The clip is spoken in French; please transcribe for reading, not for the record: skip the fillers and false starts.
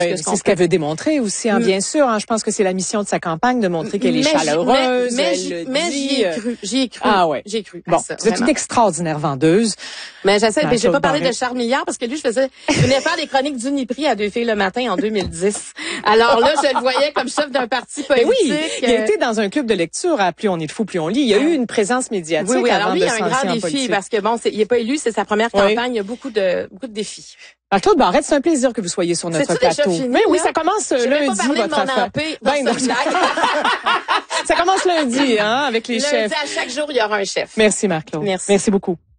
C'est ce qu'elle veut démontrer aussi, hein, bien sûr. Hein, je pense que c'est la mission de sa campagne de montrer qu'elle est chaleureuse. Mais j'y ai cru. Ah ouais. J'y ai cru. Bon, ça, vous êtes une extraordinaire vendeuse. Mais j'essaie. Mais j'ai pas parlé de Charles Milliard parce que lui, je venais faire des chroniques d'Uniprix à Deux filles le matin en 2010. Alors là, je le voyais comme chef d'un parti politique. Mais oui, il a été dans un club de lecture à Plus on est de fou, plus on lit. Il y a eu une présence médiatique. Oui, alors avant lui, de il a un grand défi politique. parce que bon, il est pas élu, c'est sa première campagne. Il y a beaucoup de défis. Alors, Claude Barrette, c'est un plaisir que vous soyez sur notre plateau. Fini, mais oui, là? ça commence lundi, votre affaire. Ça commence lundi, hein, avec les chefs. Lundi, à chaque jour, il y aura un chef. Merci, Marc-Claude. Merci beaucoup.